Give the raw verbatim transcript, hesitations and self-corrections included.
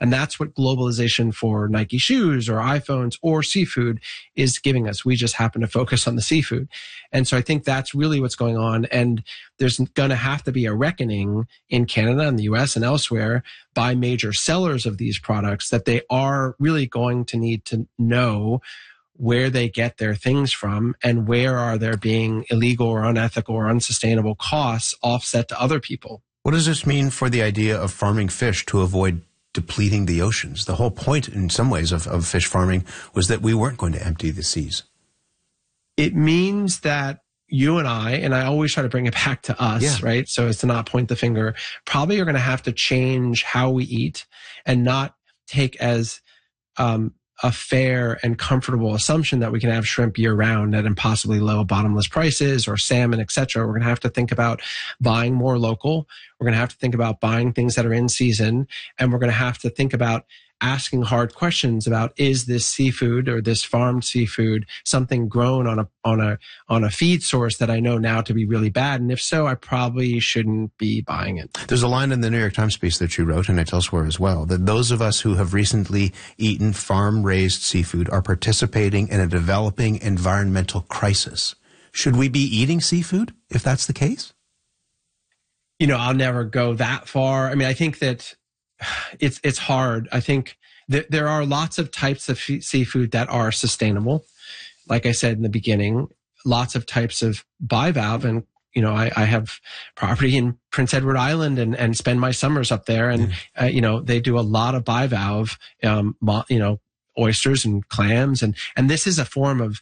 And that's what globalization for Nike shoes or iPhones or seafood is giving us. We just happen to focus on the seafood. And so I think that's really what's going on. And there's going to have to be a reckoning in Canada and the U S and elsewhere by major sellers of these products that they are really going to need to know where they get their things from and where are there being illegal or unethical or unsustainable costs offset to other people. What does this mean for the idea of farming fish to avoid depleting the oceans? The whole point in some ways of, of fish farming was that we weren't going to empty the seas. It means that you and I, and I always try to bring it back to us, yeah. right? So as to not point the finger, probably are going to have to change how we eat and not take as um, a fair and comfortable assumption that we can have shrimp year round at impossibly low bottomless prices or salmon, et cetera. We're going to have to think about buying more local. We're going to have to think about buying things that are in season. And we're going to have to think about asking hard questions about, is this seafood or this farmed seafood something grown on a, on a, on a feed source that I know now to be really bad? And if so, I probably shouldn't be buying it. There's a line in the New York Times piece that you wrote, and it's elsewhere as well, that those of us who have recently eaten farm-raised seafood are participating in a developing environmental crisis. Should we be eating seafood if that's the case? You know, I'll never go that far. I mean, I think that It's it's hard. I think that there are lots of types of f- seafood that are sustainable. Like I said in the beginning, lots of types of bivalve. And, you know, I, I have property in Prince Edward Island and, and spend my summers up there. And, mm. uh, you know, they do a lot of bivalve, um, mo- you know, oysters and clams. And, and this is a form of